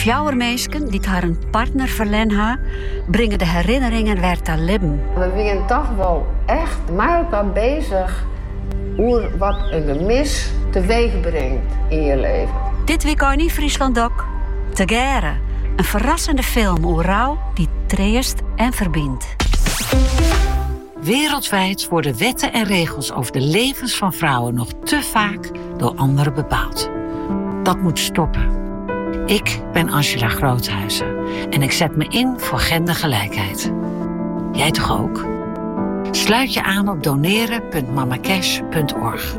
meisken die haar een partner verlenen brengen de herinneringen weer te leven. We zijn toch wel echt met elkaar bezig hoe wat een gemis teweeg brengt in je leven. Dit weekend in Friesland ook. Tegere, een verrassende film over rouw die treest en verbindt. Wereldwijd worden wetten en regels over de levens van vrouwen nog te vaak door anderen bepaald. Dat moet stoppen. Ik ben Angela Groothuizen en ik zet me in voor gendergelijkheid. Jij toch ook? Sluit je aan op doneren.mamacash.org.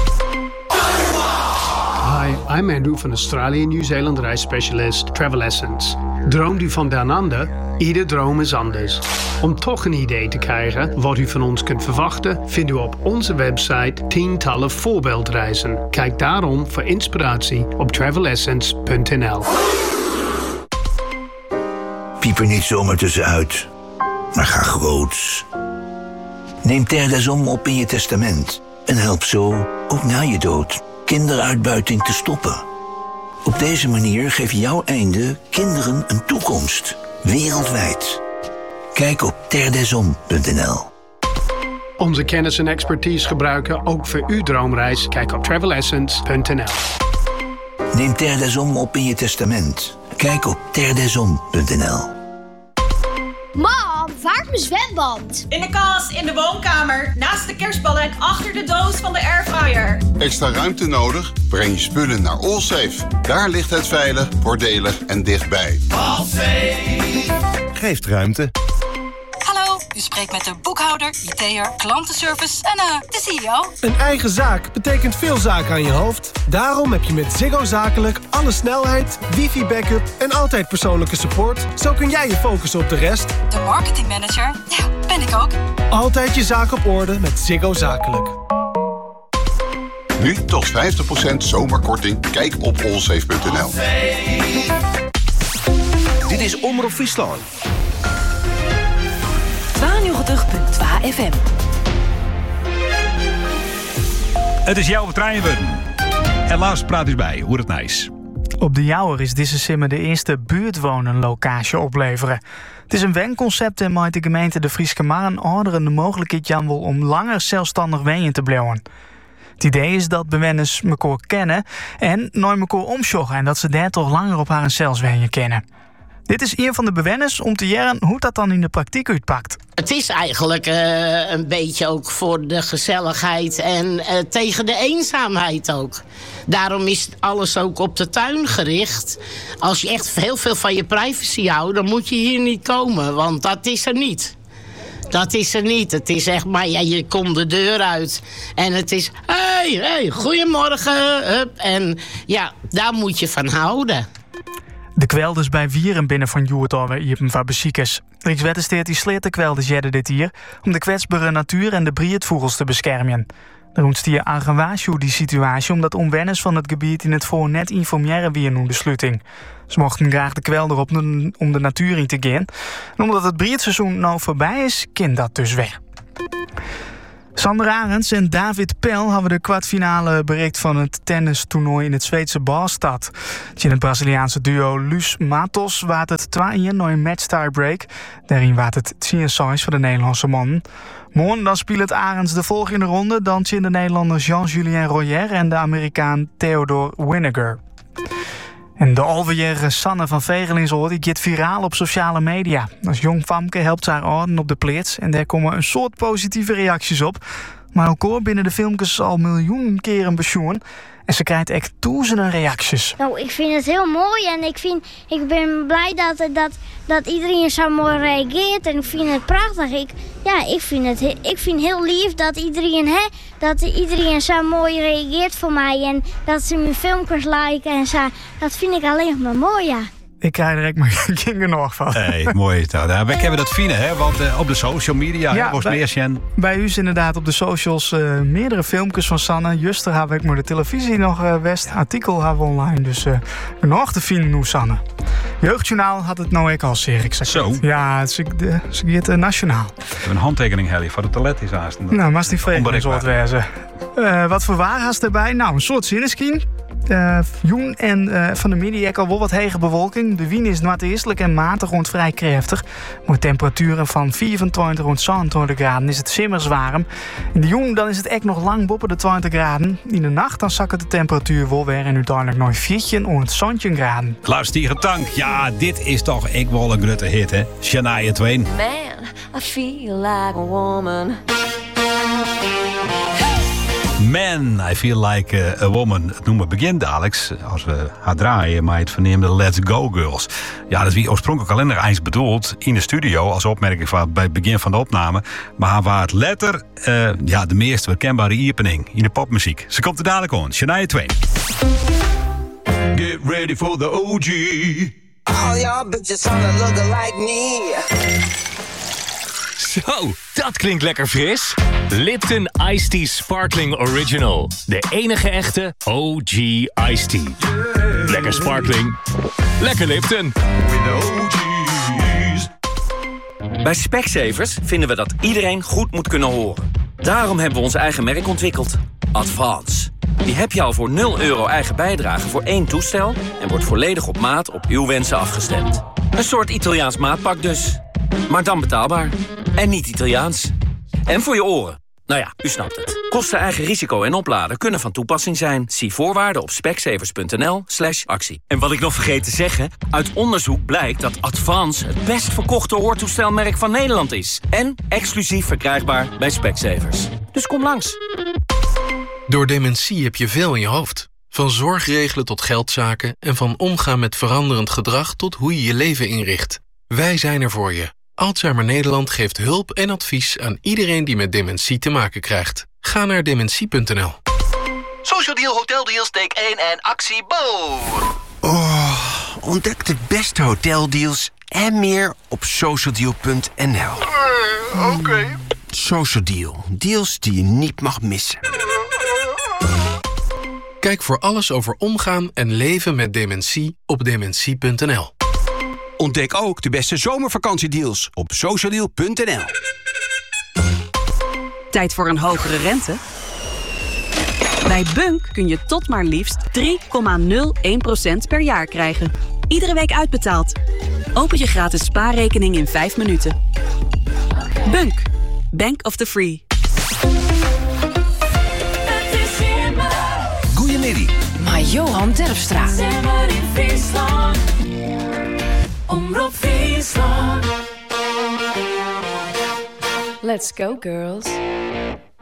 Hi, I'm Andrew van Australië New Zealand reisspecialist Travel Essence. Droomt u van down under? Ieder droom is anders. Om toch een idee te krijgen wat u van ons kunt verwachten, vindt u op onze website tientallen voorbeeldreizen. Kijk daarom voor inspiratie op travelessence.nl. Piep er niet zomaar tussenuit, maar ga groots. Neem Terre des Hommes op in je testament en help zo, ook na je dood, kinderuitbuiting te stoppen. Op deze manier geef jouw einde kinderen een toekomst, wereldwijd. Kijk op terredeshommes.nl. Onze kennis en expertise gebruiken ook voor uw droomreis. Kijk op travelessence.nl. Neem Terre des Hommes op in je testament. Kijk op terredeshommes.nl. Mam, waar is mijn zwembad? In de kast, in de woonkamer, naast de kerstballen en achter de doos van de airfryer. Extra ruimte nodig? Breng je spullen naar Allsafe. Daar ligt het veilig, voordelig en dichtbij. Allsafe geeft ruimte. Hallo, u spreekt met de boekhouder, IT'er, klantenservice en de CEO. Een eigen zaak betekent veel zaken aan je hoofd. Daarom heb je met Ziggo Zakelijk alle snelheid, wifi-backup en altijd persoonlijke support. Zo kun jij je focussen op de rest. De marketingmanager, ja, ben ik ook. Altijd je zaak op orde met Ziggo Zakelijk. Nu tot 50% zomerkorting. Kijk op allsafe.nl. Dit is Omroep Friesland. 92.2 FM. Het is jouw trein worden. En Lars praat eens bij hoe het nice. Op de Jouwer is deze simmer de eerste buurtwonenlocatie opleveren. Het is een wenconcept en maakt de gemeente de Frieske Marn ouderen de mogelijkheid Jan wil om langer zelfstandig wonen te blijven. Het idee is dat bewoners elkaar kennen en naar elkaar omsjoggen en dat ze daar toch langer op haar zelfs wonen kennen. Dit is een van de bewoners om te jaren hoe dat dan in de praktijk uitpakt. Het is eigenlijk een beetje ook voor de gezelligheid en tegen de eenzaamheid ook. Daarom is alles ook op de tuin gericht. Als je echt heel veel van je privacy houdt, dan moet je hier niet komen, want dat is er niet. Dat is er niet. Het is echt maar, ja, je komt de deur uit en het is, hey, goedemorgen. En ja, daar moet je van houden. De kwelders bij Wieren binnen van Joertorwe hiepen van beziekers. Rijkswettensteert die sleert de kwelders jedden dit hier om de kwetsbare natuur en de brietvogels te beschermen. Er ontstier aan gewaarschuwd die situatie omdat onwenners van het gebied in het voor net informeren weer noemde de sluiting. Ze mochten graag de kwelder op om de natuur in te gaan. En omdat het brietseizoen nou voorbij is, kind dat dus weg. Sander Arends en David Pel hebben de kwartfinale bereikt van het tennistoernooi in het Zweedse Ballstad. In het Braziliaanse duo Luis Matos waard het 2-1 na een match tiebreak. Daarin waard het 10-6 voor de Nederlandse mannen. Morgen dan speelt Arends de volgende ronde dan de Nederlander Jean-Julien Royer en de Amerikaan Theodore Winnegar. En de alweerige Sanne van Vegelinsoord die gaat viraal op sociale media. Als jong famke helpt ze haar ouden op de plaats en daar komen een soort positieve reacties op. Maar ook binnen de filmpjes al miljoenen keren besjoen. En ze krijgt echt duizenden reacties. Nou, ik vind het heel mooi en ik ben blij dat iedereen zo mooi reageert. En ik vind het prachtig. Ik vind heel lief dat iedereen zo mooi reageert voor mij. En dat ze mijn filmpjes liken en zo. Dat vind ik alleen maar mooi, ja. Ik krijg er echt maar geen genoeg van. Hey, mooi. Nou, we hebben dat fine, hè? Want op de social media, ja, bij u is inderdaad op de socials meerdere filmpjes van Sanne. Juster heb ik maar de televisie nog west. Artikel hebben we online. Dus nog te fine nu Sanne. Jeugdjournaal had het nou ik al zeer. Ik zeg zo? Ja, ze gaat nationaal. We hebben een handtekening, Helly, voor de toilet is haast. Nou, maar die vrede een soort wezen. Wat voor waar haast erbij? Nou, een soort zinneschien. Joen en van de middag al wel wat hege bewolking. De wind is noordeestelijk en matig rond vrij krachtig. Met temperaturen van 24 rond 26 graden is het simmers warm. In de Joen dan is het echt nog lang boven de 20 graden. In de nacht dan zakken de temperatuur wel weer en uiteindelijk nog 14 rond 17 graden. Klaus Tank, ja, dit is toch ik wel een grote hit, hè? Shania Twain. Man, I feel like a woman. Man, I feel like a woman. Het noemen begint, Alex, als we haar draaien, maar het verneemde Let's Go Girls. Ja, dat wie oorspronkelijk alleen eens bedoeld in de studio als opmerking van bij het begin van de opname. Maar haar waard letter, de meest herkenbare iepening in de popmuziek. Ze komt er dadelijk aan, Shania Twain. Get ready for the OG. All y'all bitches wanna look like me. Zo, dat klinkt lekker fris. Lipton Iced Tea Sparkling Original. De enige echte OG Iced Tea. Yeah. Lekker sparkling. Lekker Lipton. With the OG's. Bij Specsavers vinden we dat iedereen goed moet kunnen horen. Daarom hebben we ons eigen merk ontwikkeld. Advance. Die heb je al voor €0 eigen bijdrage voor 1 toestel... en wordt volledig op maat op uw wensen afgestemd. Een soort Italiaans maatpak dus. Maar dan betaalbaar. En niet Italiaans. En voor je oren. Nou ja, u snapt het. Kosten, eigen risico en opladen kunnen van toepassing zijn. Zie voorwaarden op specsavers.nl/actie. En wat ik nog vergeet te zeggen... uit onderzoek blijkt dat Advance het best verkochte hoortoestelmerk van Nederland is. En exclusief verkrijgbaar bij Specsavers. Dus kom langs. Door dementie heb je veel in je hoofd. Van zorgregelen tot geldzaken en van omgaan met veranderend gedrag tot hoe je je leven inricht. Wij zijn er voor je. Alzheimer Nederland geeft hulp en advies aan iedereen die met dementie te maken krijgt. Ga naar dementie.nl. Social Deal Hotel Deals take 1 en actie Bo. Oh, ontdek de beste hoteldeals en meer op socialdeal.nl. Oké. Social Deal. Deals die je niet mag missen. Kijk voor alles over omgaan en leven met dementie op dementie.nl. Ontdek ook de beste zomervakantiedeals op socialdeal.nl. Tijd voor een hogere rente? Bij Bunk kun je tot maar liefst 3,01% per jaar krijgen. Iedere week uitbetaald. Open je gratis spaarrekening in 5 minuten. Bunk. Bank of the Free. Goeiemiddag. Maar Johan Terpstra. Omroep Friesland. Let's go, girls.